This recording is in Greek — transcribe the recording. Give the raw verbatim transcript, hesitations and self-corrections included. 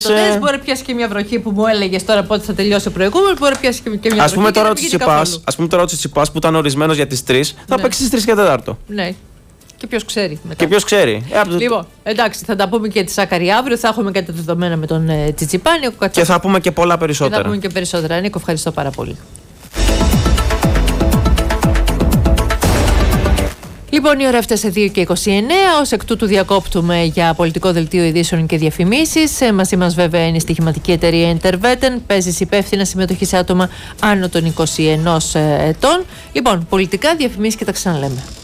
Σε... Μπορεί να πιάσει και μια βροχή που μου έλεγε τώρα πότε θα τελειώσει ο προηγούμενο. Μπορεί να πιάσει και μια βροχή. Ας πούμε τώρα ο Τσιτσιπάς που ήταν ορισμένος για τις τρεις, θα ναι. παίξει στις τρεις και τέταρτο. Ναι. Και ποιος ξέρει μετά. Και ποιος ξέρει. Ε, λοιπόν, εντάξει, θα τα πούμε και τη Σάκαρη αύριο. Θα έχουμε κάτι δεδομένα με τον ε, Τσιτσιπά. Και θα πούμε και πολλά περισσότερα. Και θα πούμε και περισσότερα. Νίκο, ευχαριστώ πάρα πολύ. Λοιπόν, η ώρα έφτασε δύο και είκοσι εννέα. Ως εκ τούτου διακόπτουμε για πολιτικό δελτίο ειδήσεων και διαφημίσεις. Μαζί μας βέβαια είναι η στοιχηματική εταιρεία Interveten. Παίζεις υπεύθυνα συμμετοχή σε άτομα άνω των είκοσι ενός ετών. Λοιπόν, πολιτικά, διαφημίσεις και τα ξαναλέμε.